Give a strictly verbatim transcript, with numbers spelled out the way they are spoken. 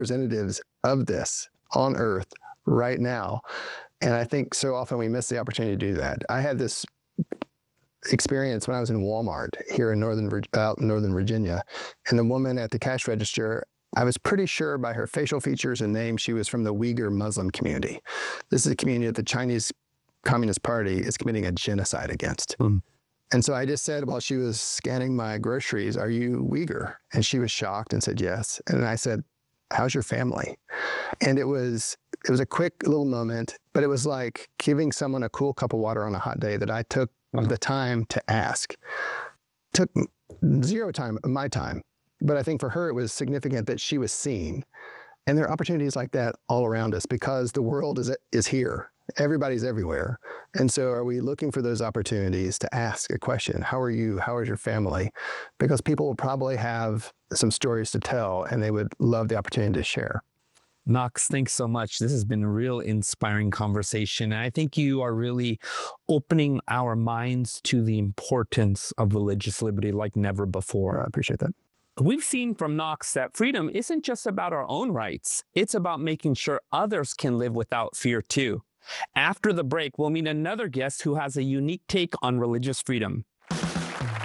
representatives of this on earth right now. And I think so often we miss the opportunity to do that. I had this experience when I was in Walmart here in Northern, out in Northern Virginia, and the woman at the cash register, I was pretty sure by her facial features and name, she was from the Uyghur Muslim community. This is a community that the Chinese Communist Party is committing a genocide against. Mm. And so I just said, while she was scanning my groceries, "Are you Uyghur?" And she was shocked and said, "Yes." And I said, "How's your family?" And it was, it was a quick little moment, but it was like giving someone a cool cup of water on a hot day that I took mm. the time to ask. Took zero time of my time. But I think for her, it was significant that she was seen. And there are opportunities like that all around us because the world is, is here. Everybody's everywhere. And so are we looking for those opportunities to ask a question? How are you? How is your family? Because people will probably have some stories to tell and they would love the opportunity to share. Knox, thanks so much. This has been a real inspiring conversation. And I think you are really opening our minds to the importance of religious liberty like never before. I appreciate that. We've seen from Knox that freedom isn't just about our own rights. It's about making sure others can live without fear too. After the break, we'll meet another guest who has a unique take on religious freedom.